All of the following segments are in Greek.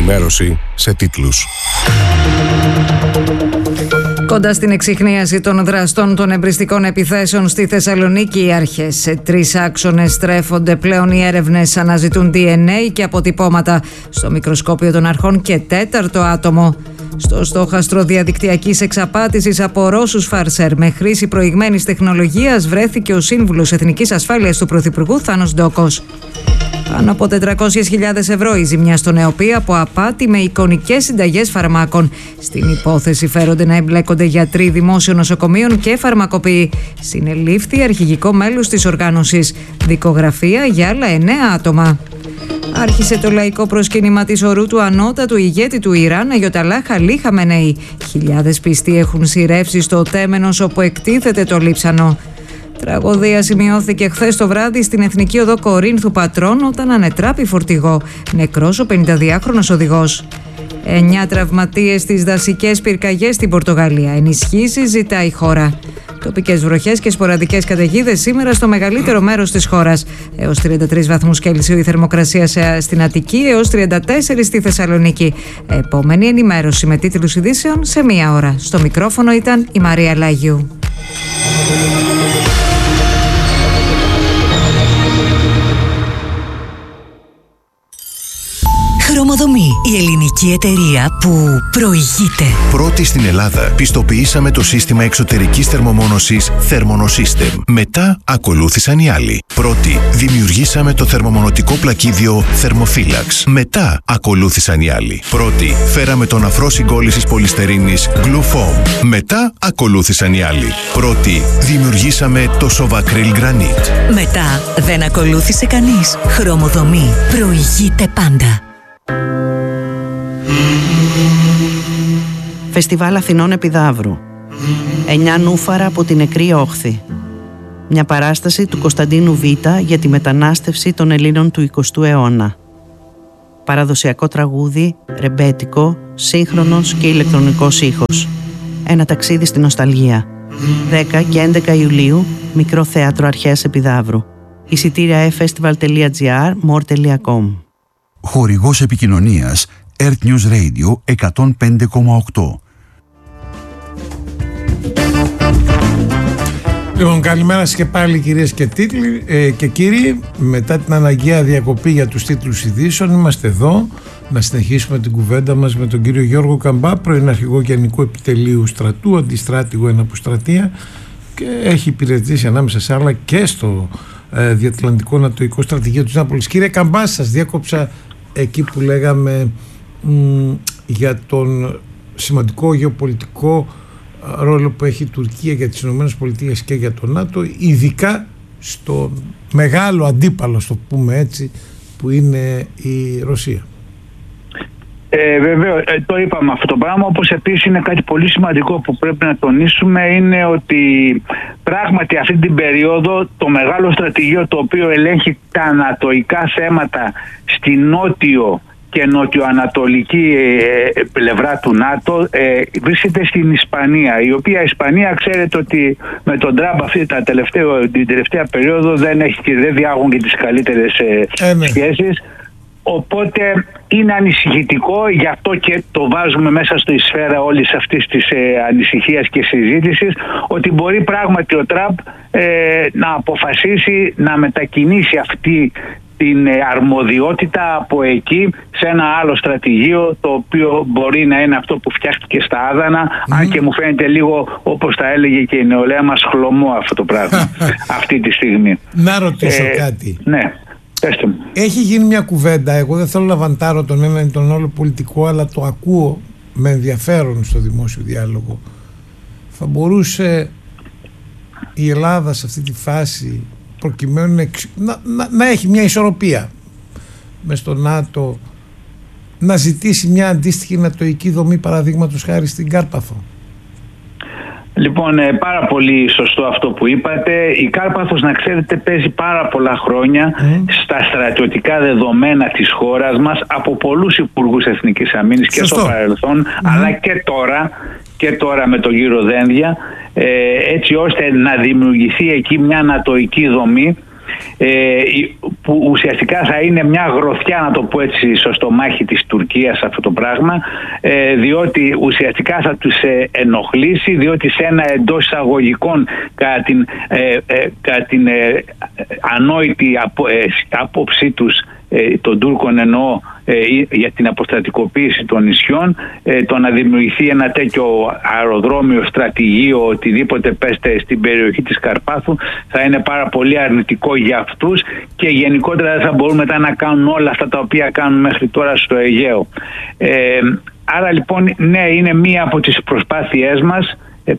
ενημέρωση σε τίτλους. Κοντά στην εξιχνίαση των δραστών των εμπριστικών επιθέσεων στη Θεσσαλονίκη, οι αρχές σε 3 άξονες στρέφονται πλέον. Οι έρευνες αναζητούν DNA και αποτυπώματα στο μικροσκόπιο των αρχών και 4ο άτομο. Στο στόχαστρο διαδικτυακής εξαπάτησης από Ρώσους φάρσερ με χρήση προηγμένης τεχνολογίας βρέθηκε ο σύμβουλος Εθνικής Ασφάλειας του Πρωθυπουργού Θάνος Ντόκος. Πάνω από 400.000 ευρώ η ζημιά στον ΕΟΠΗ από απάτη με εικονικές συνταγές φαρμάκων. Στην υπόθεση φέρονται να εμπλέκονται γιατροί δημόσιων νοσοκομείων και φαρμακοποιοί. Συνελήφθη αρχηγικό μέλος της οργάνωσης. Δικογραφία για άλλα 9 άτομα. Άρχισε το λαϊκό προσκύνημα της ορού του ανώτατου ηγέτη του Ιράν, Αγιοταλά Χαλί Χαμενεϊ. Χιλιάδες πιστοί έχουν σειρεύσει στο Τέμενος όπου εκτίθεται το λείψανο. Τραγωδία σημειώθηκε χθες το βράδυ στην Εθνική Οδό Κορίνθου Πατρών όταν ανετράπη φορτηγό. Νεκρός ο 52χρονος οδηγός. 9 τραυματίες στις δασικές πυρκαγιές στην Πορτογαλία. Ενισχύσεις ζητάει η χώρα. Τοπικές βροχές και σποραδικές καταιγίδες σήμερα στο μεγαλύτερο μέρος της χώρας. Έως 33 βαθμούς Κέλσιου η θερμοκρασία στην Αττική, έως 34 στη Θεσσαλονίκη. Επόμενη ενημέρωση με τίτλους ειδήσεων σε 1 ώρα. Στο μικρόφωνο ήταν η Μαρία Λάγιου. Χρωμοδομή, η ελληνική εταιρεία που προηγείται. Πρώτη στην Ελλάδα πιστοποιήσαμε το σύστημα εξωτερικής θερμομόνωσης Thermonosystem. Μετά ακολούθησαν οι άλλοι. Πρώτη δημιουργήσαμε το θερμομονωτικό πλακίδιο Thermophilax. Μετά ακολούθησαν οι άλλοι. Πρώτη φέραμε τον αφρό συγκόλλησης πολυστερίνης Glufoam. Μετά ακολούθησαν οι άλλοι. Πρώτη δημιουργήσαμε το Sovacryl Granite. Μετά δεν ακολούθησε κανείς. Χρωμοδομή προηγείται πάντα. Φεστιβάλ Αθηνών Επιδαύρου. 9 νούφαρα από την νεκρή όχθη. Μια παράσταση του Κωνσταντίνου Β για τη μετανάστευση των Ελλήνων του 20ου αιώνα. Παραδοσιακό τραγούδι, ρεμπέτικο, σύγχρονος και ηλεκτρονικός ήχος. Ένα ταξίδι στην νοσταλγία. 10 και 11 Ιουλίου, Μικρό Θέατρο Αρχαίας Επιδαύρου. Εισιτήρια efestival.gr, more.com. Χορηγός επικοινωνίας Earth News Radio 105,8. Λοιπόν, καλημέρα σας και πάλι κυρίες και κύριοι. Μετά την αναγκαία διακοπή για τους τίτλους ειδήσεων, είμαστε εδώ να συνεχίσουμε την κουβέντα μας με τον κύριο Γιώργο Καμπά, πρώην αρχηγό Γενικού Επιτελείου Στρατού, αντιστράτηγο εν αποστρατεία, και έχει υπηρετήσει ανάμεσα σε άλλα και στο Διατλαντικό Νατοϊκό Στρατηγείο της Νάπολης. Κύριε Καμπά, σας διέκοψα εκεί που λέγαμε για τον σημαντικό γεωπολιτικό ρόλο που έχει η Τουρκία για τις ΗΠΑ και για το ΝΑΤΟ, ειδικά στο μεγάλο αντίπαλο, στο πούμε έτσι, που είναι η Ρωσία. Βέβαια, το είπαμε αυτό το πράγμα. Όπως επίσης είναι κάτι πολύ σημαντικό που πρέπει να τονίσουμε, είναι ότι πράγματι αυτή την περίοδο το μεγάλο στρατηγείο το οποίο ελέγχει τα ανατοϊκά θέματα στη νότιο και νοτιοανατολική πλευρά του ΝΑΤΟ βρίσκεται στην Ισπανία, η οποία Ισπανία ξέρετε ότι με τον Τραμπ την τελευταία περίοδο δεν διάγουν και τις καλύτερες σχέσεις. Οπότε είναι ανησυχητικό, γι' αυτό και το βάζουμε μέσα στη σφαίρα όλης αυτής της ανησυχίας και συζήτησης, ότι μπορεί πράγματι ο Τραμπ να αποφασίσει να μετακινήσει αυτή την αρμοδιότητα από εκεί σε ένα άλλο στρατηγείο, το οποίο μπορεί να είναι αυτό που φτιάχτηκε στα Άδανα, αν και μου φαίνεται λίγο, όπως τα έλεγε και η νεολαία μας, χλωμό αυτό το πράγμα αυτή τη στιγμή. Να ρωτήσω κάτι. Ναι. Έχει γίνει μια κουβέντα, εγώ δεν θέλω να βαντάρω τον ένα ή τον άλλο πολιτικό, αλλά το ακούω με ενδιαφέρον στο δημόσιο διάλογο. Θα μπορούσε η Ελλάδα σε αυτή τη φάση, προκειμένου να έχει μια ισορροπία μες στο ΝΑΤΟ, να ζητήσει μια αντίστοιχη νατοϊκή δομή, παραδείγματος χάρη στην Κάρπαθο? Λοιπόν, πάρα πολύ σωστό αυτό που είπατε. Η Κάρπαθος, να ξέρετε, παίζει πάρα πολλά χρόνια στα στρατιωτικά δεδομένα της χώρας μας από πολλούς υπουργούς εθνικής αμήνης και στο παρελθόν, αλλά και τώρα με τον κύριο Δένδια, έτσι ώστε να δημιουργηθεί εκεί μια νατοϊκή δομή, που ουσιαστικά θα είναι μια γροθιά, να το πω έτσι, στο στομάχι της Τουρκίας αυτό το πράγμα, διότι ουσιαστικά θα τους ενοχλήσει, διότι σε ένα εντός εισαγωγικών κατά την ανόητη άποψή τους των Τούρκων εννοώ για την αποστρατικοποίηση των νησιών, το να δημιουργηθεί ένα τέτοιο αεροδρόμιο, στρατηγείο, οτιδήποτε πέστε στην περιοχή της Καρπάθου, θα είναι πάρα πολύ αρνητικό για αυτούς και γενικότερα δεν θα μπορούν μετά να κάνουν όλα αυτά τα οποία κάνουν μέχρι τώρα στο Αιγαίο. Άρα λοιπόν ναι, είναι μία από τις προσπάθειές μας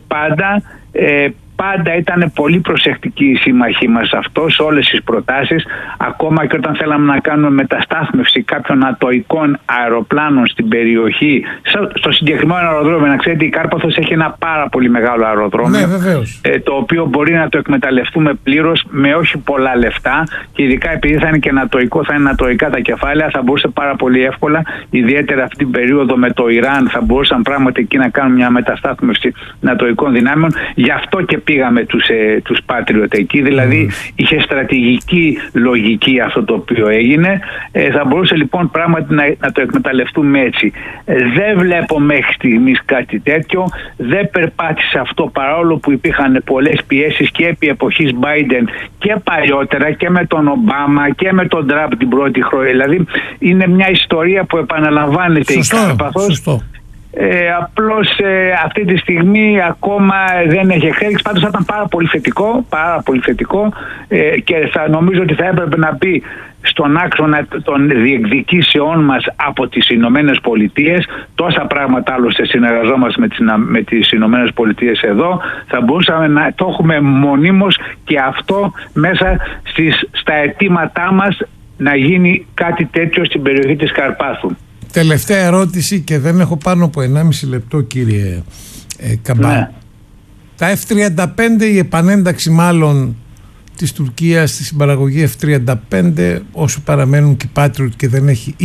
πάντα ήταν πολύ προσεκτική η σύμμαχή μας αυτό σε όλες τις προτάσεις, ακόμα και όταν θέλαμε να κάνουμε μεταστάθμευση κάποιων ατοικών αεροπλάνων στην περιοχή, στο συγκεκριμένο αεροδρόμιο. Να ξέρετε, η Κάρπαθος έχει ένα πάρα πολύ μεγάλο αεροδρόμιο, το οποίο μπορεί να το εκμεταλλευτούμε πλήρως με όχι πολλά λεφτά, και ειδικά επειδή θα είναι και νατοϊκό, θα είναι νατοϊκά τα κεφάλαια, θα μπορούσε πάρα πολύ εύκολα, ιδιαίτερα αυτή την περίοδο με το Ιράν, θα μπορούσαν πράγματι εκεί να κάνουν μια μεταστάθμευση νατοϊκών δυνάμεων. Γι' αυτό και πήγαμε τους Patriot εκεί, δηλαδή είχε στρατηγική λογική αυτό το οποίο έγινε. Θα μπορούσε λοιπόν πράγματι να το εκμεταλλευτούμε έτσι. Δεν βλέπω μέχρι στιγμής κάτι τέτοιο, δεν περπάτησε αυτό, παρόλο που υπήρχαν πολλές πιέσεις και επί εποχής Biden και παλιότερα και με τον Ομπάμα και με τον Τραμπ την πρώτη χρονιά. Δηλαδή είναι μια ιστορία που επαναλαμβάνεται. Σωστό. Απλώς αυτή τη στιγμή ακόμα δεν έχει εξέλιξη. Πάντως θα ήταν πάρα πολύ θετικό, και θα νομίζω ότι θα έπρεπε να μπει στον άξονα των διεκδικήσεών μας από τις Ηνωμένες Πολιτείες. Τόσα πράγματα άλλωστε συνεργαζόμαστε με τις Ηνωμένες Πολιτείες εδώ. Θα μπορούσαμε να το έχουμε μονίμως και αυτό μέσα στα αιτήματά μας, να γίνει κάτι τέτοιο στην περιοχή της Καρπάθου. Τελευταία ερώτηση, και δεν έχω πάνω από 1,5 λεπτό, κύριε Καμπά. Ναι. Τα F-35, η επανένταξη μάλλον της Τουρκίας στη συμπαραγωγή F-35, όσο παραμένουν και οι Patriot και δεν έχει,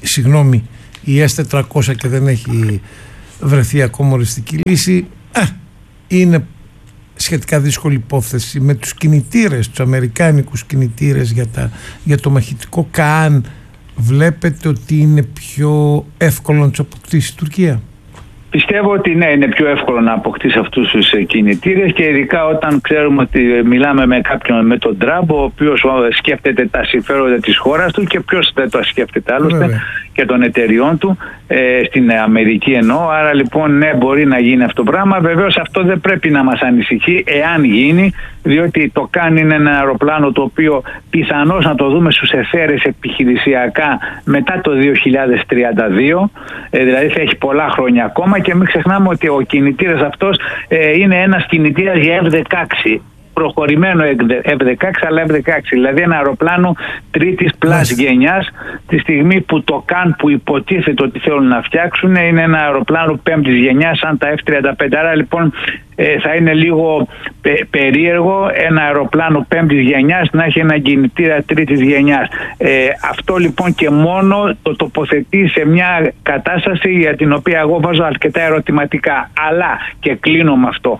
η S-400 και δεν έχει βρεθεί ακόμα οριστική λύση, είναι σχετικά δύσκολη υπόθεση. Με τους κινητήρες, τους αμερικάνικους κινητήρες για το μαχητικό ΚΑΑΝ, βλέπετε ότι είναι πιο εύκολο να τους αποκτήσει η Τουρκία? Πιστεύω ότι ναι, είναι πιο εύκολο να αποκτήσει αυτούς τους κινητήρες, και ειδικά όταν ξέρουμε ότι μιλάμε με κάποιον, με τον Τραμπ, ο οποίος σκέφτεται τα συμφέροντα της χώρας του, και ποιος δεν το σκέφτεται άλλωστε, και των εταιριών του στην Αμερική εννοώ. Άρα λοιπόν ναι, μπορεί να γίνει αυτό το πράγμα. Βεβαίως αυτό δεν πρέπει να μας ανησυχεί εάν γίνει, διότι το ΚΑΝ είναι ένα αεροπλάνο το οποίο πιθανώς να το δούμε στους εθέρες επιχειρησιακά μετά το 2032, δηλαδή θα έχει πολλά χρόνια ακόμα, και μην ξεχνάμε ότι ο κινητήρας αυτός είναι ένας κινητήρας για F-16, προχωρημένο F-16, αλλά F-16, δηλαδή ένα αεροπλάνο τρίτης πλάς γενιάς, τη στιγμή που το ΚΑΝ που υποτίθεται ότι θέλουν να φτιάξουν είναι ένα αεροπλάνο πέμπτης γενιάς σαν τα F-35. Άρα λοιπόν θα είναι λίγο περίεργο ένα αεροπλάνο πέμπτης γενιάς να έχει ένα κινητήρα τρίτης γενιάς. Αυτό λοιπόν και μόνο το τοποθετεί σε μια κατάσταση για την οποία εγώ βάζω αρκετά ερωτηματικά. Αλλά, και κλείνω με αυτό,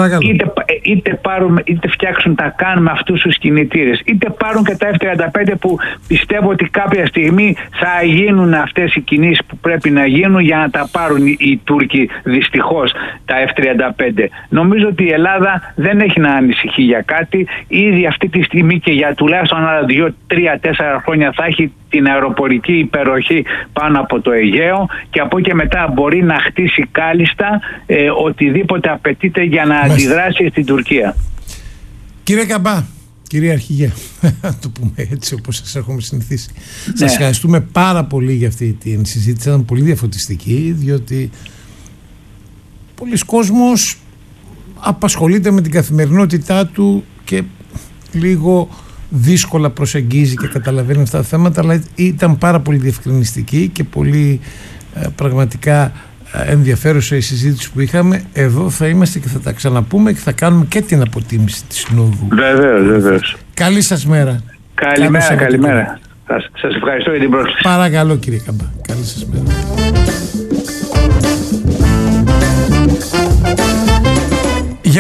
είτε φτιάξουν τα ΚΑΝ με αυτούς τους κινητήρες, είτε πάρουν και τα F-35, που πιστεύω ότι κάποια στιγμή θα γίνουν αυτές οι κινήσεις που πρέπει να γίνουν για να τα πάρουν οι Τούρκοι, δυστυχώς, τα F-35. Νομίζω ότι η Ελλάδα δεν έχει να ανησυχεί για κάτι. Ήδη αυτή τη στιγμή και για τουλάχιστον άλλα 2, 3, 4 χρόνια θα έχει την αεροπορική υπεροχή πάνω από το Αιγαίο, και από εκεί και μετά μπορεί να χτίσει κάλλιστα οτιδήποτε απαιτείται για να αντιδράσει στην Τουρκία. Κύριε Καμπά, κύριε Αρχηγέ, να το πούμε έτσι όπως σας έχουμε συνηθίσει, σας ευχαριστούμε πάρα πολύ για αυτή τη συζήτηση. Ήταν πολύ διαφωτιστική, διότι πολλοί κόσμος απασχολείται με την καθημερινότητά του και λίγο δύσκολα προσεγγίζει και καταλαβαίνει αυτά τα θέματα, αλλά ήταν πάρα πολύ διευκρινιστική και πολύ πραγματικά ενδιαφέρουσα η συζήτηση που είχαμε. Εδώ θα είμαστε και θα τα ξαναπούμε και θα κάνουμε και την αποτίμηση της Συνόδου. Βεβαίως. Καλή σας μέρα. Καλημέρα. Σας ευχαριστώ για την πρόσκληση. Παρακαλώ κύριε Καμπά. Καλή σας μέρα. Για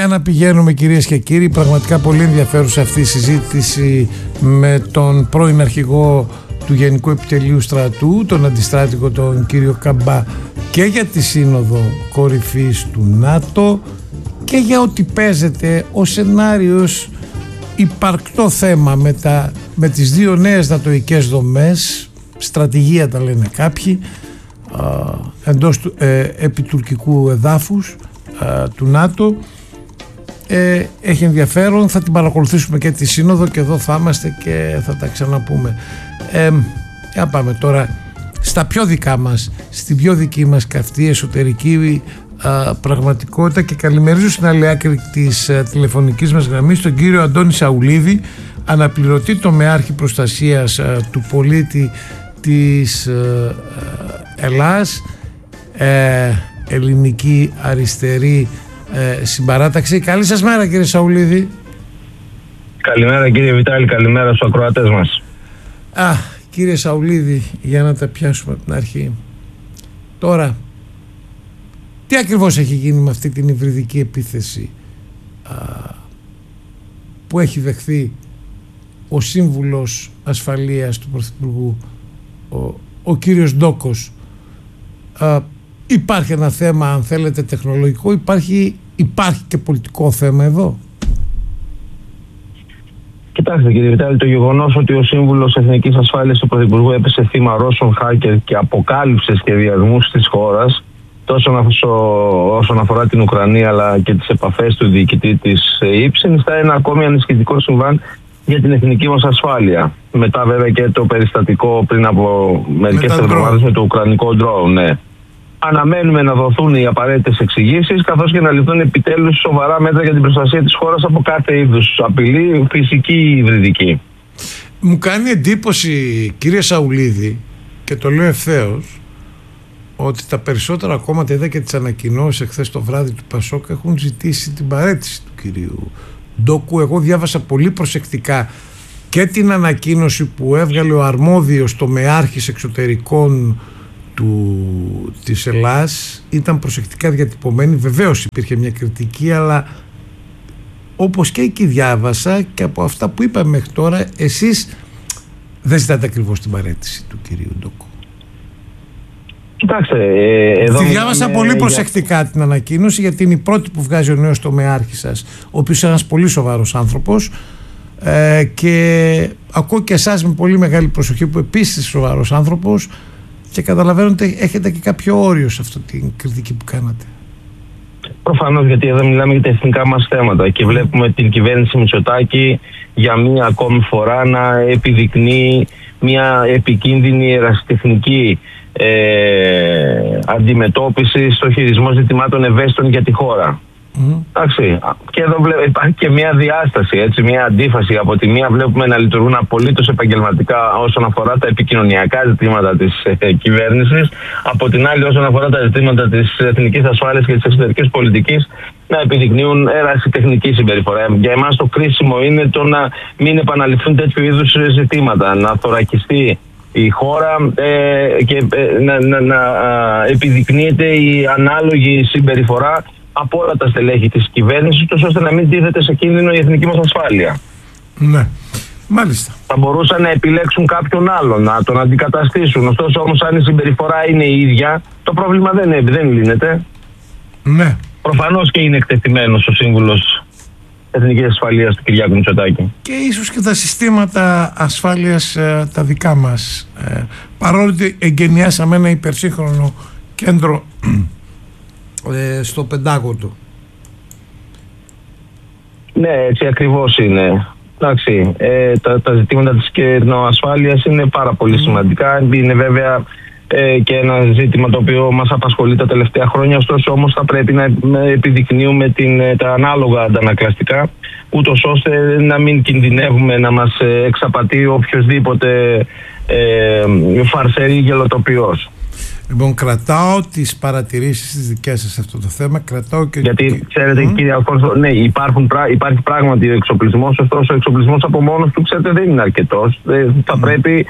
για να πηγαίνουμε, κυρίες και κύριοι. Πραγματικά πολύ ενδιαφέρουσα αυτή η συζήτηση με τον πρώην αρχηγό του Γενικού Επιτελείου Στρατού, τον αντιστράτηγο τον κύριο Καμπά, και για τη Σύνοδο Κορυφής του ΝΑΤΟ και για ό,τι παίζεται ο σενάριος υπαρκτό θέμα με τις δύο νέες νατοικές δομές, στρατηγία τα λένε κάποιοι, εντός του επιτουρκικού εδάφους του ΝΑΤΟ. Έχει ενδιαφέρον, θα την παρακολουθήσουμε και τη Σύνοδο και εδώ θα είμαστε και θα τα ξαναπούμε. Για πάμε τώρα στα πιο δικά μας, στην πιο δική μας καυτή εσωτερική πραγματικότητα, και καλημερίζω στην άλλη άκρη της τηλεφωνικής μας γραμμής τον κύριο Αντώνη Σαουλίδη, αναπληρωτή τομεάρχη προστασίας του πολίτη της Ελλάς, ελληνική αριστερή συμπαράταξη. Καλή σας μέρα, κύριε Σαουλίδη. Καλημέρα, κύριε Βιτάλη, καλημέρα στους ακροατές μας. Κύριε Σαουλίδη, για να τα πιάσουμε από την αρχή. Τώρα, τι ακριβώς έχει γίνει με αυτή την υβριδική επίθεση που έχει δεχθεί ο σύμβουλος ασφαλείας του Πρωθυπουργού, ο κύριος Ντόκος? Υπάρχει ένα θέμα, αν θέλετε, τεχνολογικό, υπάρχει και πολιτικό θέμα εδώ. Κοιτάξτε, κύριε Βιτάλη, το γεγονός ότι ο Σύμβουλος Εθνικής Ασφάλειας του Πρωθυπουργού έπεσε θύμα Ρώσων hacker και αποκάλυψε σχεδιασμούς της χώρας, τόσο όσον αφορά την Ουκρανία αλλά και τις επαφές του διοικητή της ΥΠ, συνιστά ένα ακόμη ανησυχητικό συμβάν για την εθνική μας ασφάλεια. Μετά βέβαια και το περιστατικό πριν από μερικές εβδομάδες με το ουκρανικό drone. Ναι. Αναμένουμε να δοθούν οι απαραίτητες εξηγήσεις, καθώς και να ληφθούν επιτέλους σοβαρά μέτρα για την προστασία της χώρας από κάθε είδους απειλή, φυσική ή υβριδική. Μου κάνει εντύπωση, κύριε Σαουλίδη, και το λέω ευθέως, ότι τα περισσότερα κόμματα, είδα και τις ανακοινώσεις εχθές το βράδυ του Πασόκ, έχουν ζητήσει την παραίτηση του κυρίου Ντόκου. Εγώ διάβασα πολύ προσεκτικά και την ανακοίνωση που έβγαλε ο αρμόδιος τομεάρχης εξωτερικών της Ελλάς. Ήταν προσεκτικά διατυπωμένη. Βεβαίως υπήρχε μια κριτική, αλλά όπως και εκεί διάβασα και από αυτά που είπαμε μέχρι τώρα, εσείς δεν ζητάτε ακριβώς την παραίτηση του κυρίου Ντόκου. Κοιτάξτε, εδώ τη διάβασα πολύ προσεκτικά την ανακοίνωση, γιατί είναι η πρώτη που βγάζει ο νέος τομεάρχης σας, ο οποίος είναι ένας πολύ σοβαρός άνθρωπος, και ακούω και εσάς με πολύ μεγάλη προσοχή, που επίσης είσαι σοβαρός άνθρωπος, και καταλαβαίνω ότι έχετε και κάποιο όριο σε αυτή την κριτική που κάνατε. Προφανώς, γιατί εδώ μιλάμε για τα εθνικά μας θέματα και βλέπουμε την κυβέρνηση Μητσοτάκη για μία ακόμη φορά να επιδεικνύει μια επικίνδυνη ερασιτεχνική αντιμετώπιση στο χειρισμό ζητημάτων ευαίσθητων για τη χώρα. Εντάξει. Και εδώ υπάρχει και μια διάσταση, έτσι, μια αντίφαση. Από τη μία βλέπουμε να λειτουργούν απολύτως επαγγελματικά όσον αφορά τα επικοινωνιακά ζητήματα της κυβέρνησης, από την άλλη όσον αφορά τα ζητήματα της εθνικής ασφάλειας και της εξωτερικής πολιτικής να επιδεικνύουν ερασιτεχνική συμπεριφορά. Για εμάς το κρίσιμο είναι το να μην επαναληφθούν τέτοιου είδους ζητήματα, να θωρακιστεί η χώρα και να επιδεικνύεται η ανάλογη συμπεριφορά από όλα τα στελέχη της κυβέρνησης, ώστε να μην τίθεται σε κίνδυνο η εθνική μας ασφάλεια. Ναι, μάλιστα. Θα μπορούσαν να επιλέξουν κάποιον άλλον, να τον αντικαταστήσουν. Ωστόσο όμως, αν η συμπεριφορά είναι η ίδια, το πρόβλημα δεν λύνεται. Ναι. Προφανώς και είναι εκτεθειμένος ο Σύμβουλος Εθνικής Ασφαλείας του Κυριάκου Μητσοτάκη. Και ίσως και τα συστήματα ασφάλειας τα δικά μας. Παρότι εγκαινιάσαμε ένα υπερσύγχρονο κέντρο στο Πεντάγωνο. Ναι, έτσι ακριβώς είναι. Εντάξει, τα ζητήματα της κερνοασφάλειας είναι πάρα πολύ σημαντικά. Είναι βέβαια και ένα ζήτημα το οποίο μας απασχολεί τα τελευταία χρόνια. Ωστόσο όμως θα πρέπει να επιδεικνύουμε τα ανάλογα αντανακλαστικά, ούτως ώστε να μην κινδυνεύουμε να μας εξαπατεί οποιοσδήποτε φαρσερή γελοτοποιός. Λοιπόν, κρατάω τις παρατηρήσεις τις δικές σας σε αυτό το θέμα. Κρατάω και... Γιατί ξέρετε, κύριε Αλφόνσο, ναι, υπάρχει πράγματι ο εξοπλισμός, ωστόσο ο εξοπλισμός από μόνος του, ξέρετε, δεν είναι αρκετός. Θα πρέπει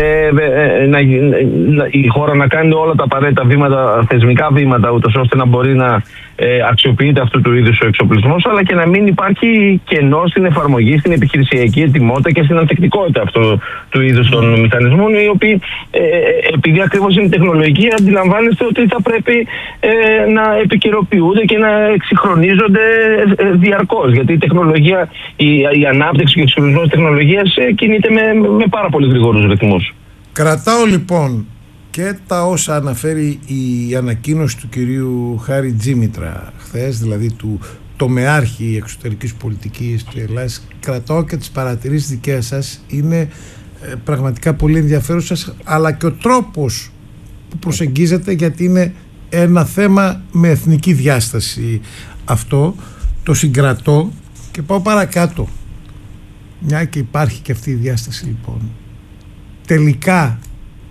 η χώρα να κάνει όλα τα απαραίτητα βήματα, θεσμικά βήματα, ούτως ώστε να μπορεί να αξιοποιείται αυτού του είδους ο εξοπλισμός, αλλά και να μην υπάρχει κενό στην εφαρμογή, στην επιχειρησιακή ετοιμότητα και στην ανθεκτικότητα αυτού του είδους των μηχανισμών, οι οποίοι επειδή ακριβώς είναι τεχνολογία, αντιλαμβάνεστε ότι θα πρέπει να επικαιροποιούνται και να εξυγχρονίζονται διαρκώς. Γιατί η τεχνολογία, η ανάπτυξη και ο εξοπλισμός της τεχνολογίας κινείται με πάρα πολύ γρήγορους ρυθμούς. Κρατάω λοιπόν και τα όσα αναφέρει η ανακοίνωση του κυρίου Χάρη Τζίμητρα χθες, δηλαδή του τομεάρχη εξωτερικής πολιτικής του Ελλάδας. Κρατάω και τις παρατηρήσεις δικές σας, είναι πραγματικά πολύ ενδιαφέρουσες, αλλά και ο τρόπος που προσεγγίζεται, γιατί είναι ένα θέμα με εθνική διάσταση αυτό, το συγκρατώ και πάω παρακάτω. Μια και υπάρχει και αυτή η διάσταση, λοιπόν, τελικά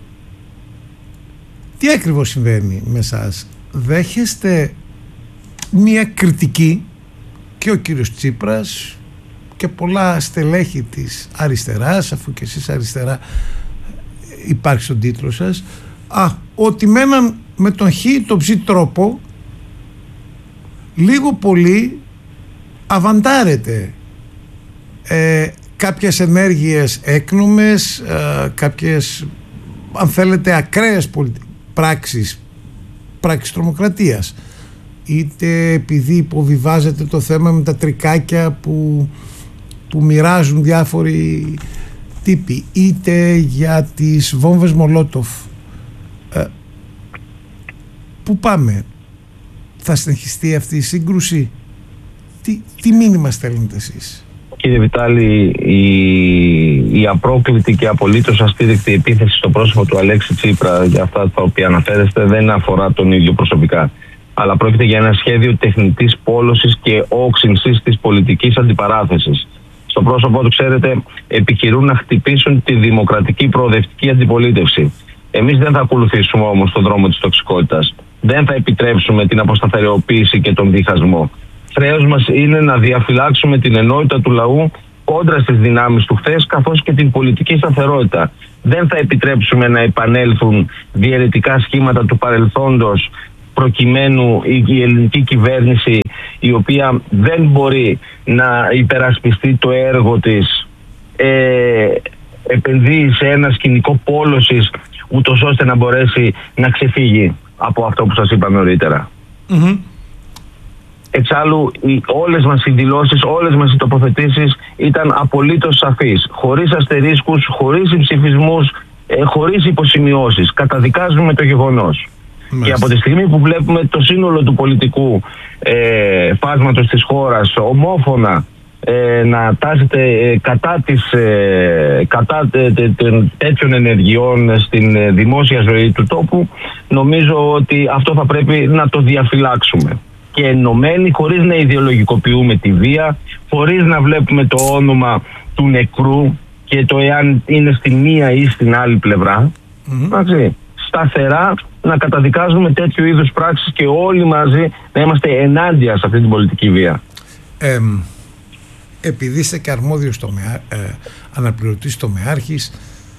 τι ακριβώς συμβαίνει με εσάς? Δέχεστε μια κριτική, και ο κύριος Τσίπρας και πολλά στελέχη της αριστεράς, αφού και εσείς αριστερά υπάρχει στον τίτλο σας, ότι με τον χ το ψ τρόπο λίγο πολύ αβαντάρετε κάποιες ενέργειες έκνομες, κάποιες, αν θέλετε, ακραίες πράξεις τρομοκρατίας, είτε επειδή υποβιβάζεται το θέμα με τα τρικάκια που μοιράζουν διάφοροι τύποι, είτε για τις βόμβες Μολότοφ. Πού πάμε? Θα συνεχιστεί αυτή η σύγκρουση? Τι μήνυμα στέλνετε εσείς? Κύριε Βιτάλη, η απρόκλητη και απολύτως αστήρικτη επίθεση στο πρόσωπο του Αλέξη Τσίπρα για αυτά τα οποία αναφέρεστε δεν αφορά τον ίδιο προσωπικά, αλλά πρόκειται για ένα σχέδιο τεχνητής πόλωσης και όξυνσης της πολιτικής αντιπαράθεσης. Στο πρόσωπό του, ξέρετε, επιχειρούν να χτυπήσουν τη δημοκρατική προοδευτική αντιπολίτευση. Εμείς δεν θα ακολουθήσουμε όμως τον δρόμο της τοξικότητας. Δεν θα επιτρέψουμε την αποσταθεροποίηση και τον διχασμό. Χρέος μας είναι να διαφυλάξουμε την ενότητα του λαού κόντρα στις δυνάμεις του χθες, καθώς και την πολιτική σταθερότητα. Δεν θα επιτρέψουμε να επανέλθουν διαιρετικά σχήματα του παρελθόντος, προκειμένου η ελληνική κυβέρνηση, η οποία δεν μπορεί να υπερασπιστεί το έργο της, επενδύει σε ένα σκηνικό πόλωσης, ούτως ώστε να μπορέσει να ξεφύγει από αυτό που σας είπα νωρίτερα. Εξάλλου, όλες μας οι δηλώσεις, όλες μας οι τοποθετήσεις ήταν απολύτως σαφείς, χωρίς αστερίσκους, χωρίς ψηφισμούς, χωρίς υποσημειώσεις. Καταδικάζουμε το γεγονός. Και από τη στιγμή που βλέπουμε το σύνολο του πολιτικού φάσματος της χώρας ομόφωνα να τάσεται κατά τέτοιων ενεργειών στην δημόσια ζωή του τόπου, νομίζω ότι αυτό θα πρέπει να το διαφυλάξουμε. Και ενωμένοι, χωρίς να ιδεολογικοποιούμε τη βία, χωρίς να βλέπουμε το όνομα του νεκρού και το εάν είναι στη μία ή στην άλλη πλευρά, σταθερά να καταδικάζουμε τέτοιου είδους πράξεις και όλοι μαζί να είμαστε ενάντια σε αυτή την πολιτική βία. Επειδή είστε και αρμόδιος αναπληρωτής τομεάρχης,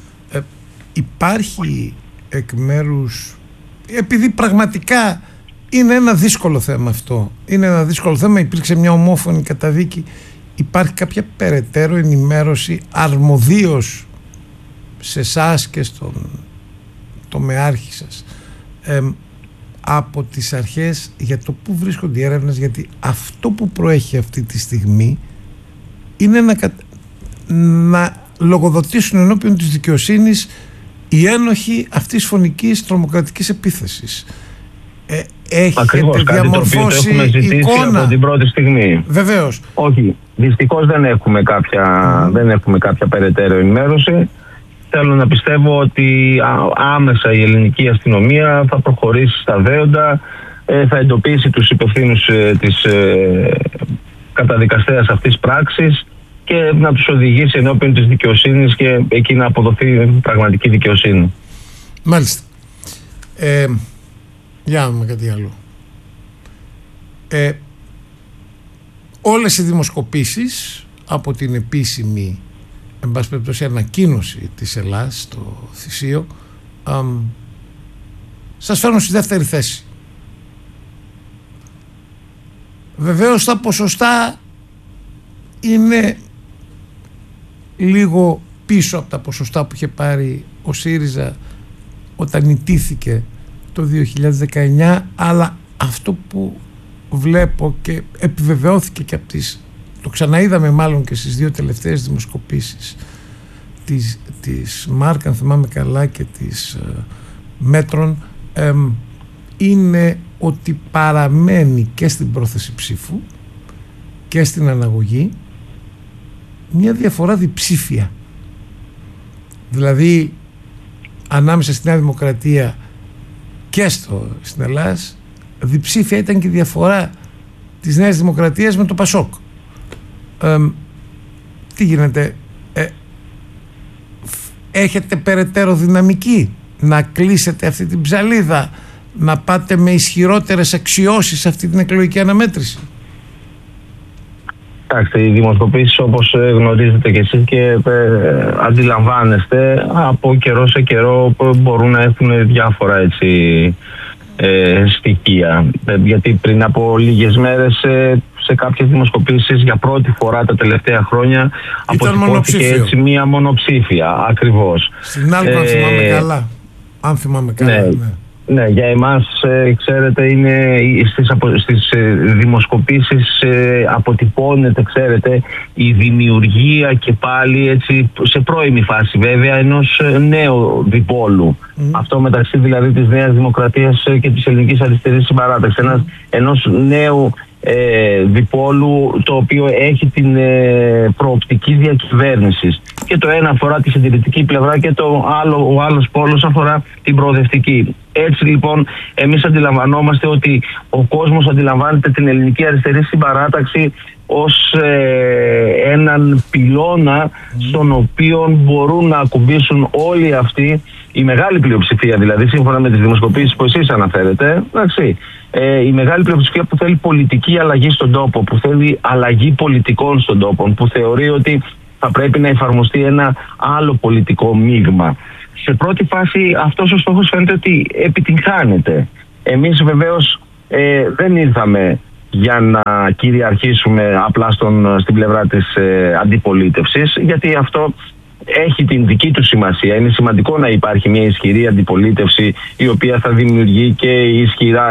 υπάρχει εκ μέρους, επειδή πραγματικά είναι ένα δύσκολο θέμα αυτό, είναι ένα δύσκολο θέμα, υπήρξε μια ομόφωνη καταδίκη, υπάρχει κάποια περαιτέρω ενημέρωση αρμοδίως σε εσάς και στον τομεάρχη σας από τις αρχές για το πού βρίσκονται οι έρευνες? Γιατί αυτό που προέχει αυτή τη στιγμή είναι να λογοδοτήσουν ενώπιον της δικαιοσύνης οι ένοχοι αυτής της φωνικής τρομοκρατικής επίθεσης. Έχετε διαμορφώσει εικόνα? Από την πρώτη στιγμή. Βεβαίως. Όχι, δυστυχώς δεν έχουμε κάποια περαιτέρω ενημέρωση. Θέλω να πιστεύω ότι άμεσα η ελληνική αστυνομία θα προχωρήσει στα δέοντα, θα εντοπίσει τους υπευθύνους της καταδικαστέας αυτής πράξης και να τους οδηγήσει ενώπιον της δικαιοσύνης και εκεί να αποδοθεί πραγματική δικαιοσύνη. Μάλιστα. Για να δούμε κάτι άλλο. Όλες οι δημοσκοπήσεις από την επίσημη, εν πάση περιπτώσει, ανακοίνωση της Ελλάς στο Θησίο, σας φέρνουν στη δεύτερη θέση. Βεβαίως τα ποσοστά είναι λίγο πίσω από τα ποσοστά που είχε πάρει ο ΣΥΡΙΖΑ όταν ιτήθηκε το 2019, αλλά αυτό που βλέπω και επιβεβαιώθηκε και από το ξαναείδαμε μάλλον και στις δύο τελευταίες δημοσκοπήσεις της ΜΑΡΚ, αν θυμάμαι καλά, και της Μέτρων, είναι ότι παραμένει και στην πρόθεση ψήφου και στην αναγωγή μια διαφορά διψήφια. Δηλαδή ανάμεσα στη Νέα Δημοκρατία και στην Ελλάδα διψήφια ήταν και η διαφορά της Νέας Δημοκρατίας με το ΠΑΣΟΚ. Τι γίνεται, έχετε περαιτέρω δυναμική να κλείσετε αυτή την ψαλίδα, να πάτε με ισχυρότερες αξιώσεις σε αυτή την εκλογική αναμέτρηση? Εντάξει, οι δημοσκοπήσεις, όπως γνωρίζετε και εσείς και αντιλαμβάνεστε, από καιρό σε καιρό μπορούν να έχουν διάφορα στοιχεία. Γιατί πριν από λίγες μέρες σε κάποιες δημοσκοπήσεις για πρώτη φορά τα τελευταία χρόνια αποτυπώθηκε μία μονοψήφια, ακριβώς. Στην άλλη, αν θυμάμαι καλά. Ναι, για εμάς, ξέρετε, είναι στις δημοσκοπήσεις αποτυπώνεται, ξέρετε, η δημιουργία και πάλι έτσι σε πρώιμη φάση βέβαια ενός νέου διπόλου. Αυτό μεταξύ δηλαδή της Νέας Δημοκρατίας και της Ελληνικής Αριστερής Συμπαράταξης. Ενός νέου διπόλου, το οποίο έχει την προοπτική διακυβέρνησης. Και το ένα αφορά τη συντηρητική πλευρά και ο άλλος πόλος αφορά την προοδευτική. Έτσι λοιπόν εμείς αντιλαμβανόμαστε ότι ο κόσμος αντιλαμβάνεται την Ελληνική Αριστερή Συμπαράταξη ως έναν πυλώνα στον οποίο μπορούν να ακουμπήσουν όλοι αυτοί, η μεγάλη πλειοψηφία δηλαδή, σύμφωνα με τις δημοσκοπήσεις που εσείς αναφέρετε, εντάξει, η μεγάλη πλειοψηφία που θέλει πολιτική αλλαγή στον τόπο, που θέλει αλλαγή πολιτικών στον τόπο, που θεωρεί ότι θα πρέπει να εφαρμοστεί ένα άλλο πολιτικό μείγμα. Σε πρώτη φάση αυτός ο στόχος φαίνεται ότι επιτυγχάνεται. Εμείς βεβαίως δεν ήρθαμε για να κυριαρχήσουμε απλά στην πλευρά της αντιπολίτευσης, γιατί αυτό έχει την δική του σημασία. Είναι σημαντικό να υπάρχει μια ισχυρή αντιπολίτευση, η οποία θα δημιουργεί και ισχυρά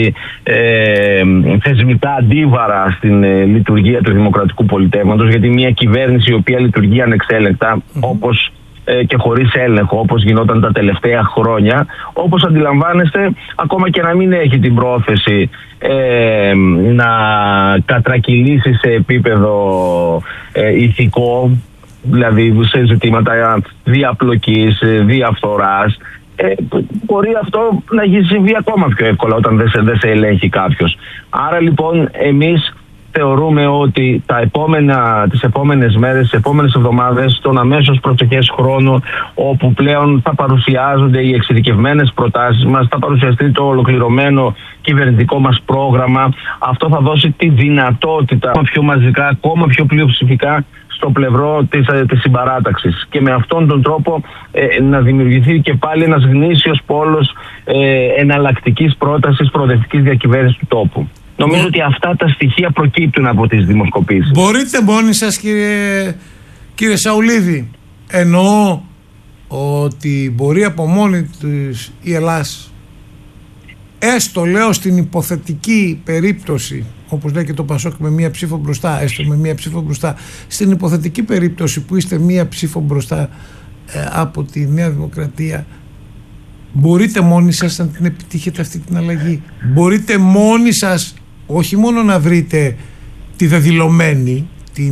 θεσμικά αντίβαρα στην λειτουργία του δημοκρατικού πολιτεύματος, γιατί μια κυβέρνηση η οποία λειτουργεί ανεξέλεγκτα, όπως και χωρίς έλεγχο, όπως γινόταν τα τελευταία χρόνια, όπως αντιλαμβάνεστε, ακόμα και να μην έχει την πρόθεση να κατρακυλήσει σε επίπεδο ηθικό, δηλαδή σε ζητήματα διαπλοκής, διαφθοράς, μπορεί αυτό να συμβεί ακόμα πιο εύκολα όταν δεν σε ελέγχει κάποιος. Άρα λοιπόν εμείς θεωρούμε ότι τις επόμενες μέρες, τις επόμενες εβδομάδες, τον αμέσως προσεχές χρόνο, όπου πλέον θα παρουσιάζονται οι εξειδικευμένες προτάσεις μας, θα παρουσιαστεί το ολοκληρωμένο κυβερνητικό μας πρόγραμμα, αυτό θα δώσει τη δυνατότητα ακόμα πιο μαζικά, ακόμα πιο πλειοψηφικά στο πλευρό της συμπαράταξης, και με αυτόν τον τρόπο να δημιουργηθεί και πάλι ένας γνήσιος πόλος εναλλακτικής πρότασης προοδευτικής διακυβέρνησης του τόπου. Νομίζω ότι αυτά τα στοιχεία προκύπτουν από τις δημοσκοπήσεις. Μπορείτε μόνοι σας, κύριε Σαουλίδη, εννοώ ότι μπορεί από μόνη της η Ελλάς, έστω λέω στην υποθετική περίπτωση, όπως λέει και το ΠΑΣΟΚ, με μία ψήφο μπροστά, έστω με μία ψήφο μπροστά, στην υποθετική περίπτωση που είστε μία ψήφο μπροστά από τη Νέα Δημοκρατία, μπορείτε μόνοι σας να την επιτύχετε αυτή την αλλαγή? Μπορείτε μόνοι σας όχι μόνο να βρείτε τη δεδηλωμένη,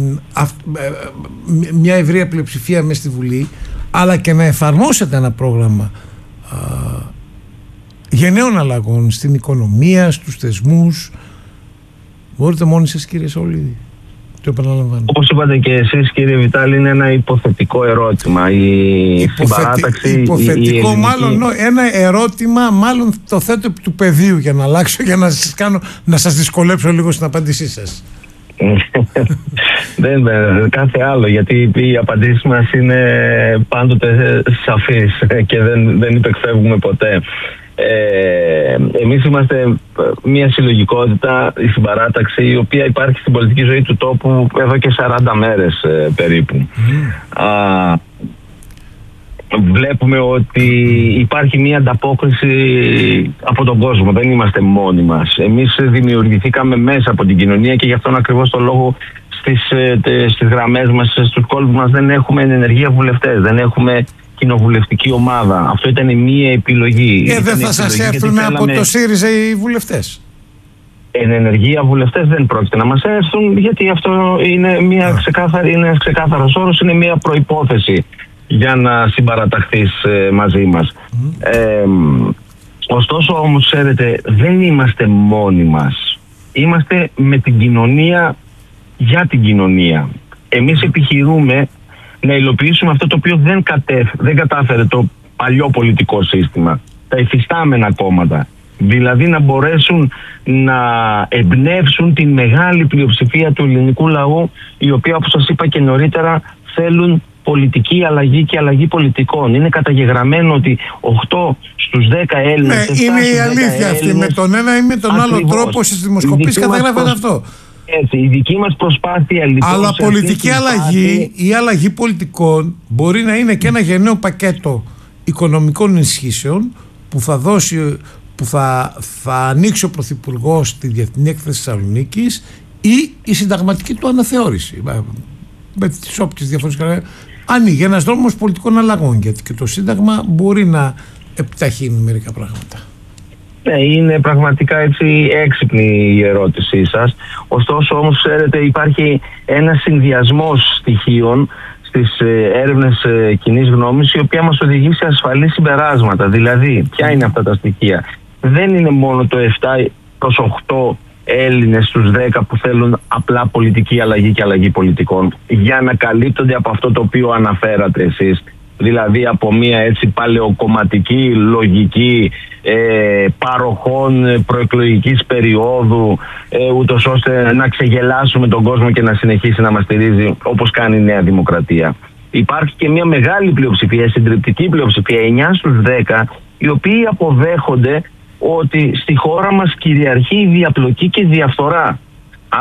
μια ευρεία πλειοψηφία μες στη Βουλή, αλλά και να εφαρμόσετε ένα πρόγραμμα γενναίων αλλαγών στην οικονομία, στους θεσμούς? Μπορείτε μόνοι σας, κύριε Σαουλίδη? Όπως είπατε και εσείς, κύριε Βιτάλη, είναι ένα υποθετικό ερώτημα. Η συμπαράταξη. Υποθετικό, μάλλον ένα ερώτημα, μάλλον το θέτω του πεδίου για να αλλάξω, για να σας δυσκολέψω λίγο στην απάντησή σας. Δεν κάθε άλλο, γιατί οι απαντήσεις μας είναι πάντοτε σαφείς και δεν υπεκφεύγουμε ποτέ. Εμείς είμαστε μια συλλογικότητα, η συμπαράταξη, η οποία υπάρχει στην πολιτική ζωή του τόπου εδώ και 40 μέρες περίπου. Βλέπουμε ότι υπάρχει μια ανταπόκριση από τον κόσμο, δεν είμαστε μόνοι μας. Εμείς δημιουργηθήκαμε μέσα από την κοινωνία και γι' αυτόν ακριβώς το λόγο στις γραμμές μας, στους κόλπους μας δεν έχουμε ενεργεία βουλευτές, δεν έχουμε κοινοβουλευτική ομάδα. Αυτό ήταν μια επιλογή. Δεν θα σας έρθουν από το ΣΥΡΙΖΑ οι βουλευτές? Ενεργεία βουλευτές δεν πρόκειται να μας έρθουν, γιατί αυτό είναι ένας ξεκάθαρος όρος, είναι μια προϋπόθεση για να συμπαραταχθείς μαζί μας. Ωστόσο όμως, ξέρετε, δεν είμαστε μόνοι μας. Είμαστε με την κοινωνία, για την κοινωνία. Εμείς επιχειρούμε να υλοποιήσουμε αυτό το οποίο δεν κατάφερε το παλιό πολιτικό σύστημα, τα υφιστάμενα κόμματα. Δηλαδή να μπορέσουν να εμπνεύσουν την μεγάλη πλειοψηφία του ελληνικού λαού, η οποία, όπως σας είπα και νωρίτερα, θέλουν πολιτική αλλαγή και αλλαγή πολιτικών. Είναι καταγεγραμμένο ότι 8 στους 10 Έλληνες... είναι η αλήθεια αυτή. Με τον ένα ή με τον άλλο τρόπο στις δημοσκοπήσεις καταγράφεται αυτό. Έτσι, η δική μας προσπάθεια λοιπόν... Αλλά πολιτική αλλαγή ή αλλαγή πολιτικών μπορεί να είναι και ένα γενναίο πακέτο οικονομικών ενισχύσεων που θα ανοίξει ο Πρωθυπουργός τη Διεθνή Έκθεση Θεσσαλονίκης, ή η συνταγματική του αναθεώρηση. Με τις όποιες διαφορές ανοίγει ένας δρόμος πολιτικών αλλαγών, γιατί και το Σύνταγμα μπορεί να επιταχύνει μερικά πράγματα. Ναι, είναι πραγματικά έτσι έξυπνη η ερώτησή σας. Ωστόσο όμως, ξέρετε, υπάρχει ένας συνδυασμός στοιχείων στις έρευνες κοινής γνώμης, η οποία μας οδηγεί σε ασφαλή συμπεράσματα. Δηλαδή, ποια είναι αυτά τα στοιχεία? Δεν είναι μόνο το 7 προς 8 Έλληνες στους 10 που θέλουν απλά πολιτική αλλαγή και αλλαγή πολιτικών, για να καλύπτονται από αυτό το οποίο αναφέρατε εσείς. Δηλαδή από μια έτσι παλαιοκομματική λογική παροχών προεκλογικής περίοδου, ούτως ώστε να ξεγελάσουμε τον κόσμο και να συνεχίσει να μας στηρίζει όπως κάνει η Νέα Δημοκρατία. Υπάρχει και μια μεγάλη πλειοψηφία, συντριπτική πλειοψηφία, 9 στους 10, οι οποίοι αποδέχονται ότι στη χώρα μας κυριαρχεί η διαπλοκή και η διαφθορά.